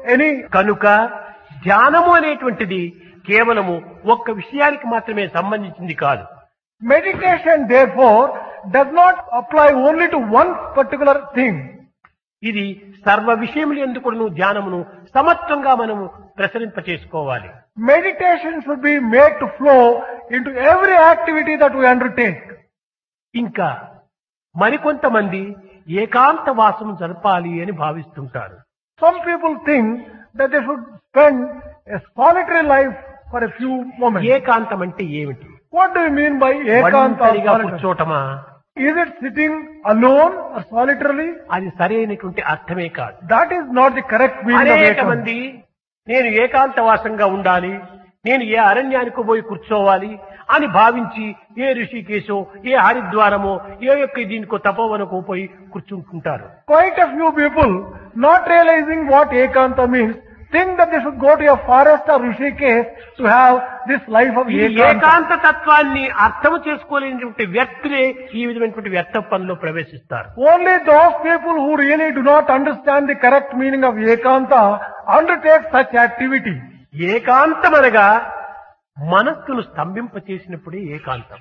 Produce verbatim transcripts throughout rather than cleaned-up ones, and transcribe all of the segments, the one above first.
any. కనుక ధ్యానము అనేటువంటిది కేవలము ఒక్క విషయానికి మాత్రమే సంబంధించింది కాదు. Meditation, therefore, does not apply only to one particular thing. ఇది సర్వ విషయములు ఎందుకును ధ్యానమును సమత్వంగా మనము ప్రసరింప చేసుకోవాలి. Meditation should be made to flow into every activity that we undertake. ఇంకా మరికొంతమంది ఏకాంత వాసం జరపాలి అని భావిస్తుంటారు. Some people think that they should spend a solitary life for a few moments. ఏకాంతం అంటే ఏమిటి? What do you mean by ekanta? ఒంటరిగా కూర్చోటమా? Is it sitting alone or solitarily? అది సరైనటువంటి అర్థమే కాదు. That is not the correct meaning of అనేక ekanta. మంది నేను ఏకాంతవాసంగా ఉండాలి, నేను ఏ అరణ్యానికి పోయి కూర్చోవాలి అని భావించి ఏ ఋషికేశో ఏ హరిద్వారమో ఏ యొక్క దీనికో తపోవనకో పోయి కూర్చుంటుంటారు. Quite a few people, not realizing what ekanta means, think that they should go to a forest or Rishikesh to have this life of ఈ ekanta. ఏకాంత తత్వాన్ని అర్థం చేసుకోలేనటువంటి వ్యక్తులే ఈ విధమైనటువంటి వ్యర్థ పనిలో ప్రవేశిస్తారు. Only those people who really do not understand the correct meaning of ekanta undertake such activity. ఏకాంతం అనగా మనస్సును స్తంభింప చేసినప్పుడే ఏకాంతం.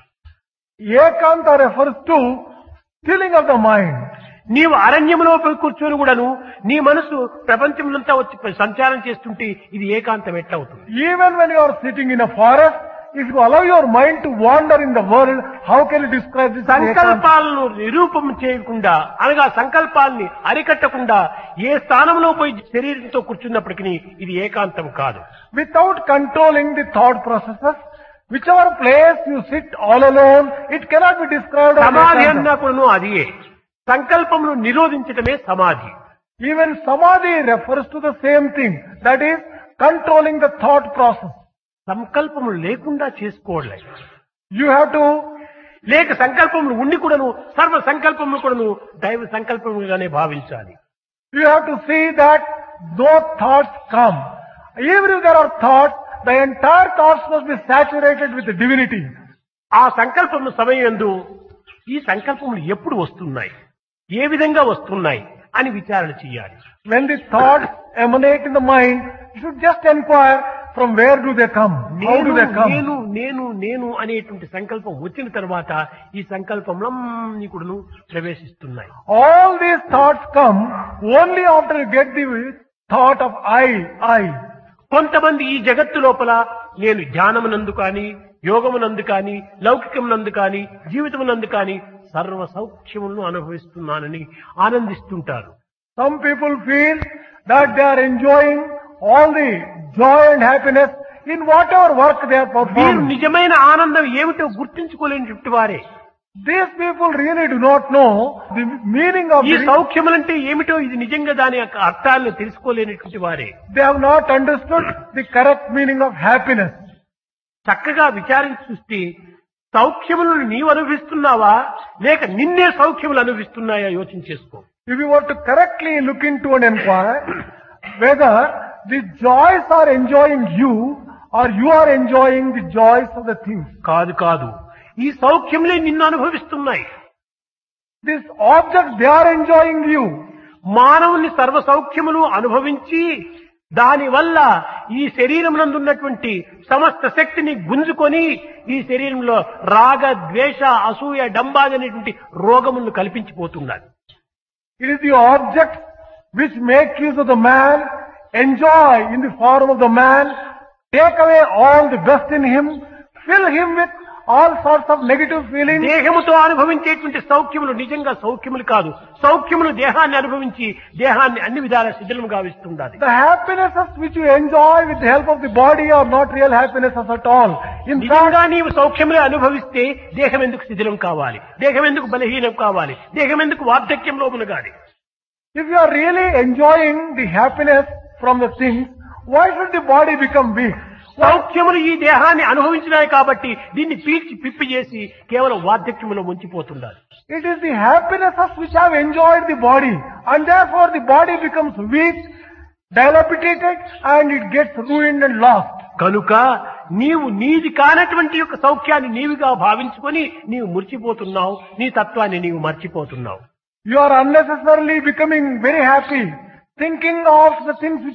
Ekanta refers to stilling of the mind. నీవు అరణ్యంలో పోయి కూర్చొని కూడాను నీ మనసు ప్రపంచంలో వచ్చి సంచారం చేస్తుంటే ఇది ఏకాంతం ఎట్లా అవుతుంది? Even when you are sitting in a forest, if you allow your mind to wander in the world, how can you describe this as ekanta? సంకల్పాలను నిరూపం చేయకుండా అనగా సంకల్పాలని అరికట్టకుండా ఏ స్థానంలో పోయి శరీరంతో కూర్చున్నప్పటికీ ఇది ఏకాంతం కాదు. Without controlling the thought processes, whichever place you sit all alone, it cannot be described as సమాధి ekanta. అన్నప్పుడు అదియే సంకల్పమును నిరోధించటమే సమాధి. Even samadhi refers to the same thing, that is controlling the thought process. సంకల్పములు లేకుండా చేసుకోవడం, You have to, లేక సంకల్పములు ఉండి కూడాను సర్వ సంకల్పములు కూడాను దైవ సంకల్పములుగానే భావించాలి. you have to see that no thoughts come. Even if there are thoughts, the entire thoughts must be saturated with the divinity. ఆ సంకల్పము సమయందు ఈ సంకల్పములు ఎప్పుడు వస్తున్నాయి, ఏ విధంగా వస్తున్నాయి అని విచారణ చేయాలి. When the thoughts emanate in the mind, you should just inquire from where do they come, how నేను do they come. నేను నేను నేను అనేటువంటి సంకల్పం వచ్చిన తర్వాత ఈ సంకల్పంలో అన్నీ కూడాను ప్రవేశిస్తున్నాయి. All these thoughts come only after you get the thought of I, I. కొంతమంది ఈ జగత్తు లోపల నేను ధ్యానమునందు కానీ యోగమునందు కానీ లౌకికమునందు కానీ జీవితమునందు కానీ సర్వ సౌఖ్యములను అనుభవిస్తున్నానని ఆనందిస్తుంటారు. Some people feel that they are enjoying all the joy and happiness in whatever work they are వీరు performing. నిజమైన ఆనందం ఏమిటో గుర్తించుకోలేని వారే. These people really do not know the meaning of ఈ the, సౌఖ్యములంటే ఏమిటో ఇది నిజంగా దాని యొక్క అర్థాలను తెలుసుకోలేనటువంటి వారే. they have not understood the correct meaning of happiness. చక్కగా విచారించి చూస్తే సౌఖ్యములను నీవు అనుభవిస్తున్నావా లేక నిన్నే సౌఖ్యములు అనుభవిస్తున్నాయా యోచన చేసుకో. If you were to correctly look into and inquire whether the joys are enjoying you or you are enjoying the joys of the things. కాదు కాదు, ఈ సౌఖ్యములే నిన్ను అనుభవిస్తున్నాయి. These objects, they are enjoying you. మానవుని సర్వ సౌఖ్యములు అనుభవించి దానివల్ల ఈ శరీరమునందున్నటువంటి సమస్త శక్తిని గుంజుకొని ఈ శరీరంలో రాగ ద్వేష అసూయ డంబాదనేటువంటి రోగములను కల్పించిపోతున్నారు. It is the objects which make use of the man, enjoy in the form of the man, take away all the best in him, fill him with all sorts of negative feelings. దేహముతో అనుభవించేటువంటి సౌఖ్యములు నిజంగా సౌఖ్యములు కాదు. సౌఖ్యములు దేహాన్ని అనుభవించి దేహాన్ని అన్ని విధాల శిథిలము గావిస్తుండాలి. The happinesses which you enjoy with the help of the body are not real happinesses at all. In fact, నిజంగా నీవు సౌఖ్యములే అనుభవిస్తే దేహం ఎందుకు శిథిలం కావాలి, దేహం ఎందుకు బలహీనం కావాలి, దేహం ఎందుకు వార్ధక్యంలో మునగాలి? if you are really enjoying the happiness from the things, why should the body become weak? సౌఖ్యములు ఈ దేహాన్ని అనుభవించినాయి కాబట్టి దీన్ని పీల్చి పిప్పి చేసి కేవలం వార్ధక్యములో ముంచిపోతున్నారు. It is the happinesses which have enjoyed the body, and therefore the body becomes weak, dilapidated, and it gets ruined and lost. కనుక నీవు నీది కానటువంటి యొక్క సౌఖ్యాన్ని నీవిగా భావించుకొని నీవు మురిచిపోతున్నావు, నీ తత్వాన్ని నీవు మర్చిపోతున్నావు. You are unnecessarily becoming very happy, thinking of the things which